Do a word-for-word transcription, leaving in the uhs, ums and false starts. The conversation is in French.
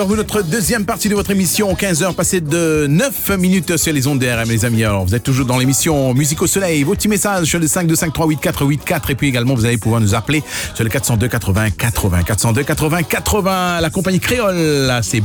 Notre deuxième partie de votre émission, quinze heures passées de neuf minutes sur les ondes D R M, les amis. Alors, vous êtes toujours dans l'émission Musique au Soleil. Vos petits messages sur le cinq deux cinq trois huit quatre huit quatre. Et puis également, vous allez pouvoir nous appeler sur le quatre cent deux quatre-vingts quatre-vingts. quatre cent deux quatre-vingts quatre-vingts. La compagnie créole, c'est